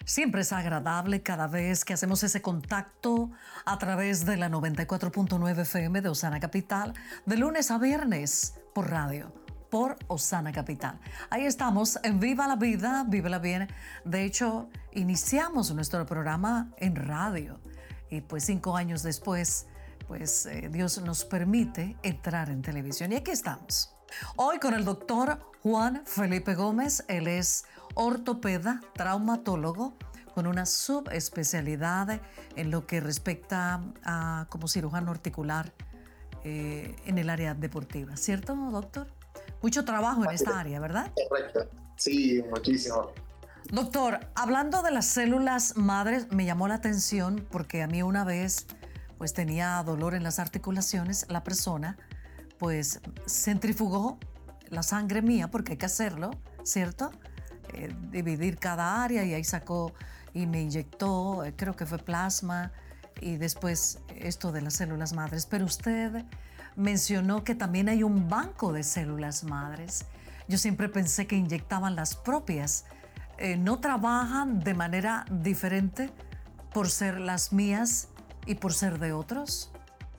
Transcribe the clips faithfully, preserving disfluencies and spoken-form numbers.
Siempre es agradable cada vez que hacemos ese contacto a través de la noventa y cuatro punto nueve F M de Osana Capital, de lunes a viernes por radio, por Osana Capital. Ahí estamos en Viva la Vida, Vívela Bien. De hecho, iniciamos nuestro programa en radio y pues cinco años después, pues eh, Dios nos permite entrar en televisión. Y aquí estamos. Hoy con el doctor Juan Felipe Gómez. Él es ortopeda, traumatólogo, con una subespecialidad en lo que respecta a como cirujano articular eh, en el área deportiva. ¿Cierto, doctor? Mucho trabajo en esta área, ¿verdad? Correcto. Sí, muchísimo. Doctor, hablando de las células madres, me llamó la atención porque a mí una vez pues tenía dolor en las articulaciones, la persona pues centrifugó la sangre mía, porque hay que hacerlo, ¿cierto? Eh, dividir cada área, y ahí sacó y me inyectó, eh, creo que fue plasma, y después esto de las células madres. Pero usted mencionó que también hay un banco de células madres. Yo siempre pensé que inyectaban las propias. Eh, ¿No trabajan de manera diferente por ser las mías y por ser de otros?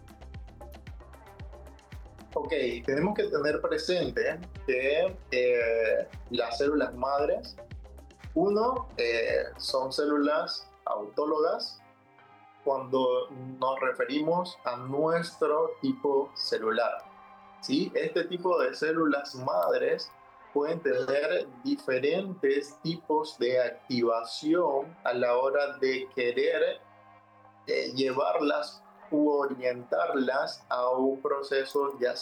Ok, tenemos que tener presente que eh, las células madres, uno, eh, son células autólogas cuando nos referimos a nuestro tipo celular. ¿Sí? Este tipo de células madres pueden tener diferentes tipos de activación a la hora de querer eh, llevarlas u orientarlas a un proceso ya